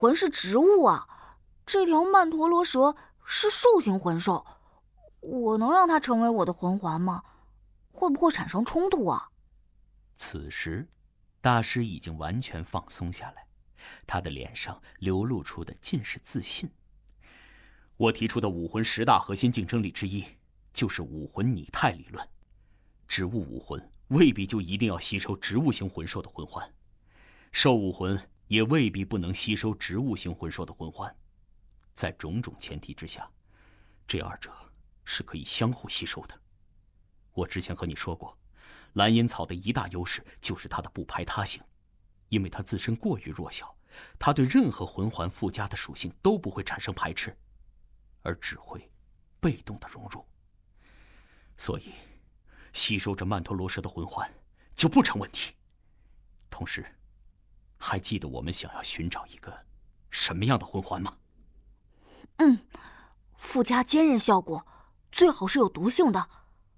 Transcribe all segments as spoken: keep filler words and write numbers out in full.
魂是植物啊，这条曼陀罗蛇是兽形魂兽，我能让它成为我的魂环吗？会不会产生冲突啊？ 此时，大师已经完全放松下来，他的脸上流露出的尽是自信。我提出的武魂十大核心竞争力之一，就是武魂拟态理论。植物武魂未必就一定要吸收植物型魂兽的魂环，兽武魂也未必不能吸收植物型魂兽的魂环。在种种前提之下，这二者是可以相互吸收的。我之前和你说过，蓝银草的一大优势就是它的不排他性，因为它自身过于弱小，它对任何魂环附加的属性都不会产生排斥，而只会被动的融入。所以吸收着曼陀罗蛇的魂环就不成问题。同时，还记得我们想要寻找一个什么样的魂环吗？ 嗯，附加坚韧效果，最好是有毒性的。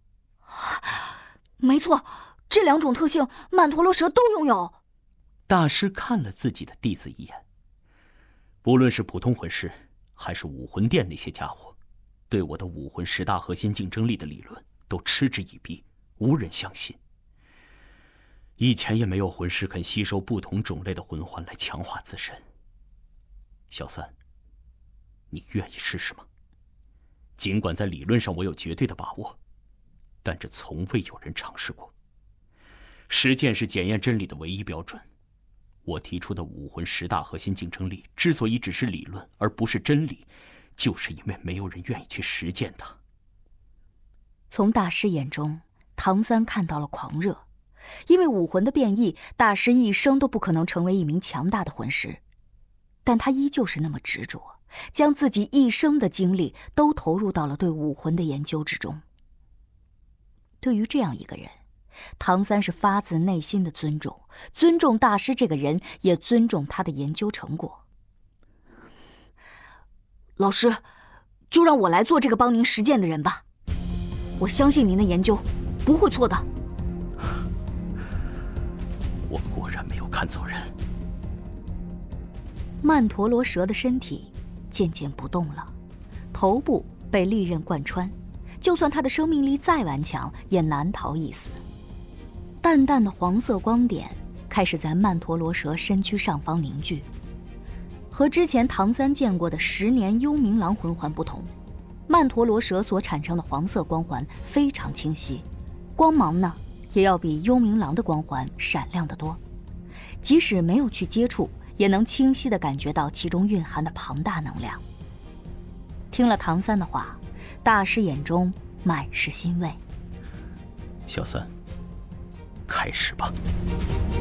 没错，这两种特性曼陀罗蛇都拥有。 大师看了自己的弟子一眼，不论是普通魂师还是武魂殿那些家伙，对我的武魂十大核心竞争力的理论都嗤之以鼻，无人相信。以前也没有魂师肯吸收不同种类的魂环来强化自身。小三，你愿意试试吗？尽管在理论上我有绝对的把握，但这从未有人尝试过。实践是检验真理的唯一标准。我提出的武魂十大核心竞争力之所以只是理论而不是真理，就是因为没有人愿意去实践它。 从大师眼中，唐三看到了狂热。因为武魂的变异，大师一生都不可能成为一名强大的魂师，但他依旧是那么执着，将自己一生的精力都投入到了对武魂的研究之中。对于这样一个人，唐三是发自内心的尊重，尊重大师这个人，也尊重他的研究成果。老师，就让我来做这个帮您实践的人吧。我相信您的研究不会错的。 我果然没有看错人。 曼陀罗蛇的身体渐渐不动了，头部被利刃贯穿，就算它的生命力再顽强，也难逃一死。淡淡的黄色光点开始在曼陀罗蛇身躯上方凝聚。和之前唐三见过的十年幽冥狼魂环不同，曼陀罗蛇所产生的黄色光环非常清晰，光芒呢也要比幽冥狼的光环闪亮得多，即使没有去接触，也能清晰地感觉到其中蕴含的庞大能量。听了唐三的话，大师眼中满是欣慰。 小三，开始吧。